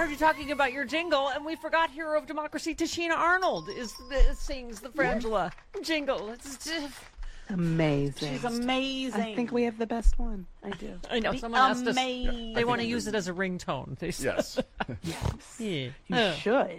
heard you talking about your jingle, and we forgot Hero of Democracy. Tashina Arnold sings the Frangela jingle. It's amazing. She's amazing. I think we have the best one. I do. I know. Someone asked us. They want to use it as a ringtone. Yes. Yes. Yeah. You should.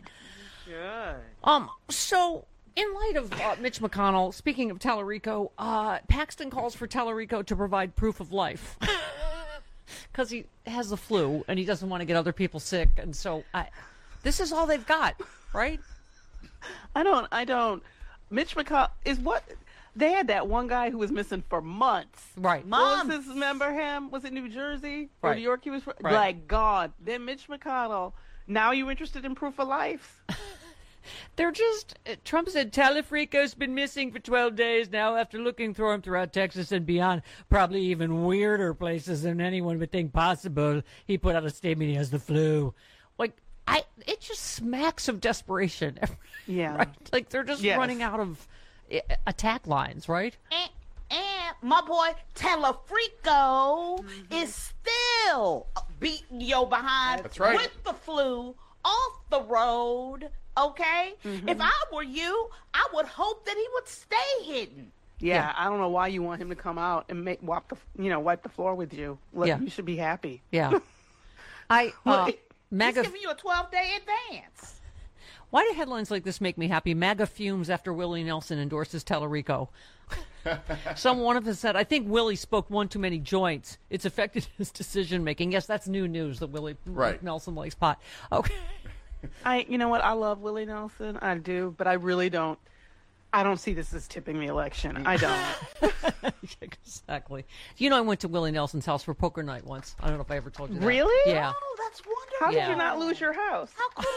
So, in light of Mitch McConnell, speaking of Tallarico, Paxton calls for Tallarico to provide proof of life because he has the flu and he doesn't want to get other people sick. And so, this is all they've got, right? I don't. Mitch McConnell is what they had that one guy who was missing for months. Right. What was his, remember him? Was it New Jersey or Right. New York? He was Right. like gone. Then Mitch McConnell. Now you interested in proof of life? They're just, Trump said Tallarico's been missing for 12 days now after looking for him throughout Texas and beyond, probably even weirder places than anyone would think possible. He put out a statement he has the flu. Like, it just smacks of desperation. Yeah. Right? Like, they're just Yes. running out of attack lines, right? And my boy Tallarico is still beating your behind That's right. with the flu off the road. Okay, if I were you, I would hope that he would stay hidden. Yeah, I don't know why you want him to come out and wipe the floor with you. Yeah. You should be happy. Yeah. He's MAGA. giving you a 12-day advance. Why do headlines like this make me happy? MAGA fumes after Willie Nelson endorses Tallarico. One of us said, I think Willie smoked one too many joints. It's affected his decision making. Yes, that's new news that Willie Nelson likes pot. Okay. You know what? I love Willie Nelson. I do, but I really don't. I don't see this as tipping the election. I don't. Exactly. You know, I went to Willie Nelson's house for poker night once. I don't know if I ever told you that. Really? Yeah. Oh, that's wonderful. How Yeah. did you not lose your house?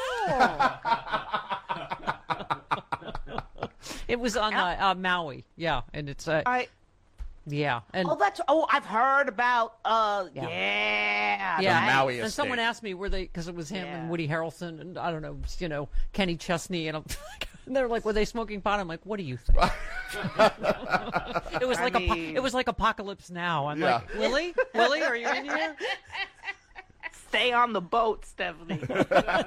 It was on Maui. Yeah, and it's yeah, and I've heard about. yeah. The Maui and someone estate. asked me were they because it was him Yeah. and Woody Harrelson and I don't know, Kenny Chesney and and they're like, were they smoking pot? I'm like, what do you think? It was like it was like Apocalypse Now. I'm Yeah. like, Willie, are you in here? Stay on the boat, Stephanie. Can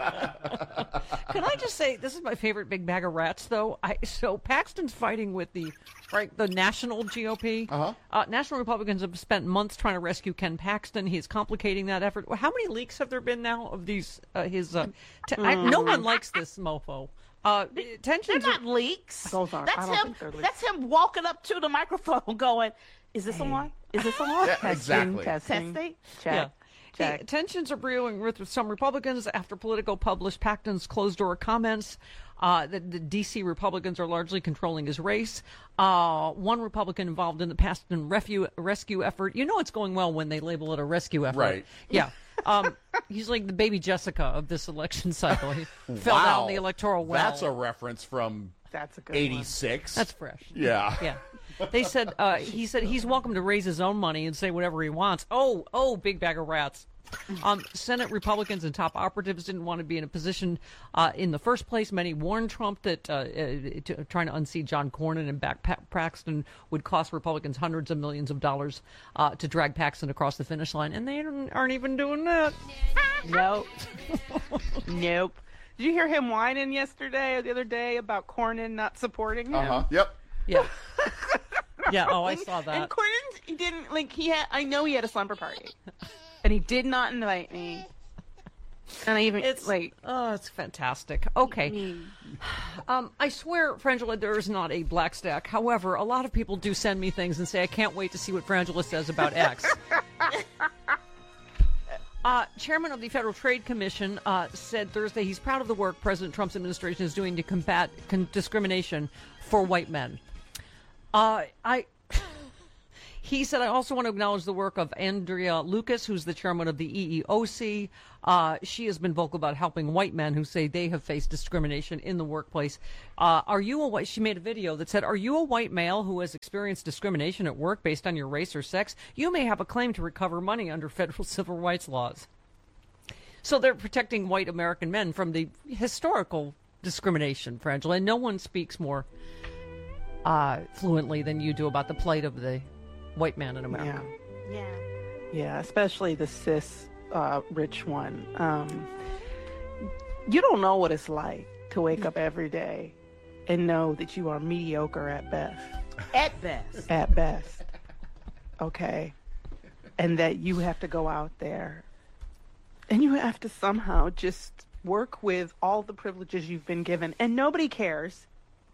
I just say this is my favorite big bag of rats, though? So Paxton's fighting with the national GOP. National Republicans have spent months trying to rescue Ken Paxton. He's complicating that effort. How many leaks have there been now of these? No one likes this mofo. They're Tensions. not leaks. Those aren't. I don't think they're leaks. That's him walking up to the microphone, going, "Is this on? Is this on?" Yeah, exactly. Testing. Testing. Check. The tensions are brewing with some Republicans after Politico published Paxton's closed-door comments that the D.C. Republicans are largely controlling his race. One Republican involved in the Paxton rescue effort. You know it's going well when they label it a rescue effort. Right. Yeah. He's like the baby Jessica of this election cycle. He fell down the electoral well. That's a reference from That's a good 86. That's fresh. Yeah. Yeah. They said he said he's welcome to raise his own money and say whatever he wants. Oh, big bag of rats. Senate Republicans and top operatives didn't want to be in a position in the first place. Many warned Trump that trying to unseat John Cornyn and back Paxton would cost Republicans hundreds of millions of dollars to drag Paxton across the finish line, and they aren't even doing that. Nope. Nope. Did you hear him whining yesterday or the other day about Cornyn not supporting him? Yep. Yeah. Yeah. Oh, I saw that. And Cornyn, he didn't I know he had a slumber party, and he did not invite me. And I even oh, it's fantastic. Okay. I swear, Frangela, there is not a black stack. However, a lot of people do send me things and say, I can't wait to see what Frangela says about X. Chairman of the Federal Trade Commission said Thursday he's proud of the work President Trump's administration is doing to combat discrimination for white men. He said, I also want to acknowledge the work of Andrea Lucas, who's the chairman of the EEOC. She has been vocal about helping white men who say they have faced discrimination in the workplace. She made a video that said, are you a white male who has experienced discrimination at work based on your race or sex? You may have a claim to recover money under federal civil rights laws. So they're protecting white American men from the historical discrimination, Frangela. And no one speaks more fluently than you do about the plight of the white man in America. Yeah. Yeah, especially the cis rich one. You don't know what it's like to wake up every day and know that you are mediocre at best. At best. At best. Okay. And that you have to go out there and you have to somehow just work with all the privileges you've been given. And nobody cares.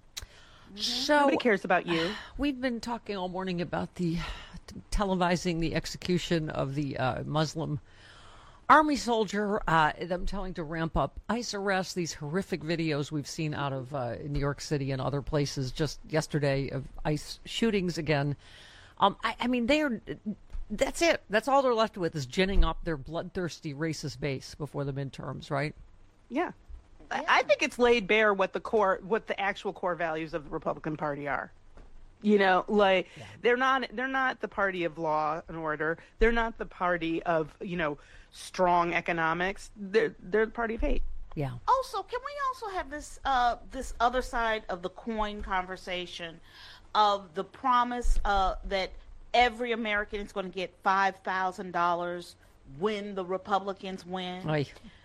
So Nobody cares about you. we've been talking all morning about the televising the execution of the Muslim army soldier, them telling to ramp up ICE arrests, these horrific videos we've seen out of New York City and other places just yesterday of ICE shootings again. I mean, that's it. That's all they're left with is ginning up their bloodthirsty racist base before the midterms, right? Yeah. I think it's laid bare what the actual core values of the Republican Party are. You know, like they're not the party of law and order. They're not the party of, strong economics. They're the party of hate. Yeah. Also, can we also have this other side of the coin conversation of the promise that every American is going to get $5,000 when the Republicans win? Aye.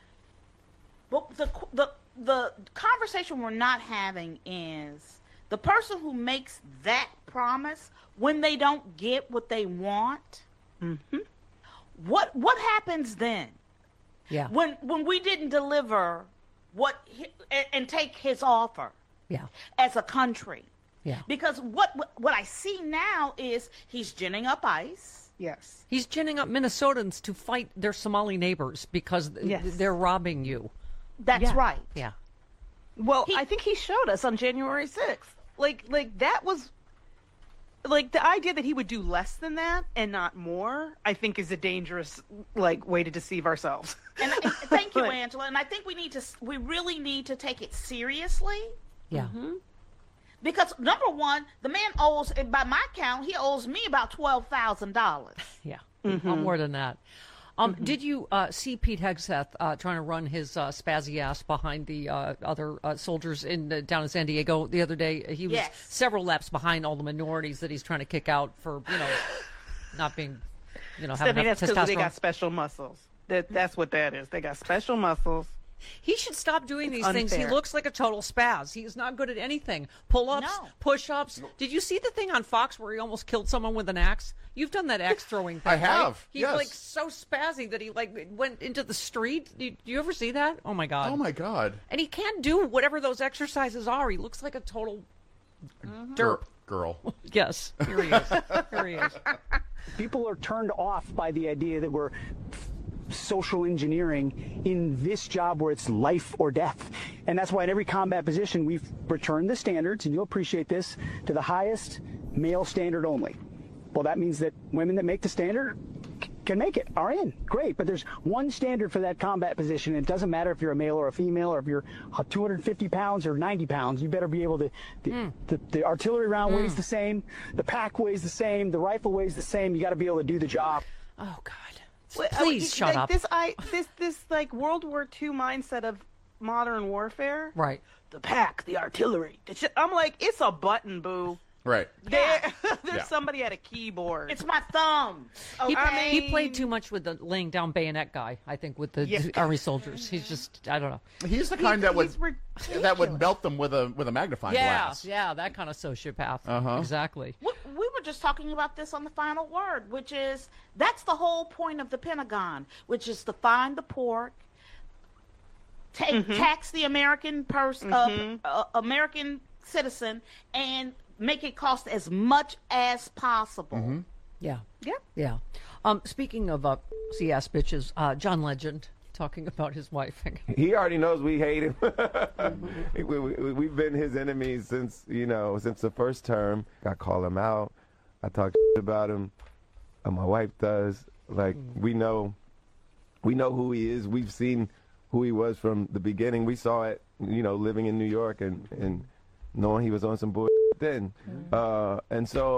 But the conversation we're not having is the person who makes that promise when they don't get what they want. Mm-hmm. What happens then? Yeah. When we didn't deliver and take his offer Yeah. as a country. Yeah. Because what I see now is he's ginning up ICE. Yes. He's ginning up Minnesotans to fight their Somali neighbors because Yes. they're robbing you. That's Yeah. right. Yeah. Well, I think he showed us on January 6th. Like that was like the idea that he would do less than that and not more, I think is a dangerous way to deceive ourselves. And thank you, Angela. And I think we really need to take it seriously. Yeah. Mm-hmm. Because number one, the man owes, by my count, he owes me about $12,000. Yeah. More than that. Did you see Pete Hegseth trying to run his spazzy ass behind the other soldiers down in San Diego the other day? He was Yes. several laps behind all the minorities that he's trying to kick out for, not being, having I mean, enough that's because they testosterone. got special muscles. That's what that is. They got special muscles. He should stop doing these It's things. He unfair. looks like a total spaz. He's not good at anything. Pull-ups, No. push-ups. Did you see the thing on Fox where he almost killed someone with an axe? You've done that axe throwing thing, I have, right? He's yes. so spazzy that he went into the street. Do you ever see that? Oh my God. Oh my God. And he can't do whatever those exercises are. He looks like a total derp. Girl. Yes, here he is. Here he is. People are turned off by the idea that we're social engineering in this job where it's life or death. And that's why in every combat position, we've returned the standards, and you'll appreciate this, to the highest male standard only. Well, that means that women that make the standard can make it, are in. Great, but there's one standard for that combat position. It doesn't matter if you're a male or a female, or if you're 250 pounds or 90 pounds. You better be able to, the artillery round weighs the same, the pack weighs the same, the rifle weighs the same. You got to be able to do the job. Oh God. Well, Please shut up. This World War II mindset of modern warfare. Right. The pack, the artillery. I'm like, it's a button, boo. Right. Yeah. There's Yeah. somebody at a keyboard. It's my thumb. He, Okay? he played too much with the laying down bayonet guy, I think, with the Yeah. army soldiers. He's just, I don't know. He's the kind that would He's ridiculous. melt them with a magnifying glass. Yeah, that kind of sociopath. Uh-huh. Exactly. We were just talking about this on the final word, which is that's the whole point of the Pentagon, which is to find the pork, tax the American American citizen, and make it cost as much as possible. Yeah. Yeah. Yeah. Speaking of ass bitches, John Legend talking about his wife. He already knows we hate him. We've been his enemies since the first term. I call him out. I talk about him. My wife does. We know who he is. We've seen who he was from the beginning. We saw it, living in New York and knowing he was on some bullshit then. And so